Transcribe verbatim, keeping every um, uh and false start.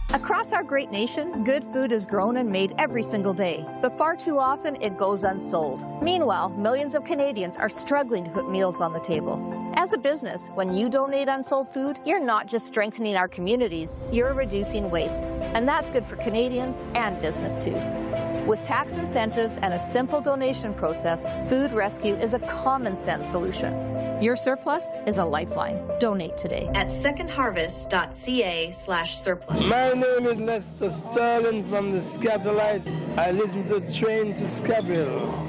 Across our great nation, good food is grown and made every single day, but far too often it goes unsold. Meanwhile, millions of Canadians are struggling to put meals on the table. As a business, when you donate unsold food, you're not just strengthening our communities, you're reducing waste. And that's good for Canadians and business too. With tax incentives and a simple donation process, Food Rescue is a common sense solution. Your surplus is a lifeline. Donate today at secondharvest.ca slash surplus. My name is Lester Sterling from the Scatterlight. I listen to Train to Scarborough.